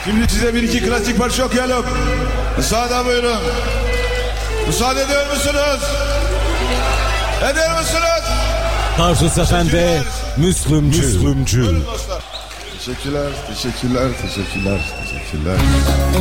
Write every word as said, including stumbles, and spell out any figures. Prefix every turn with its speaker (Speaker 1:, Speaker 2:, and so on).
Speaker 1: Şimdi size bir iki klasik parça okuyalım. Müsaade buyurun. Müsaade ediyor musunuz? Ediyor musunuz?
Speaker 2: Tarsus Efendi, Müslümcü. Müslümcü.
Speaker 1: Teşekkürler, teşekkürler, teşekkürler, teşekkürler.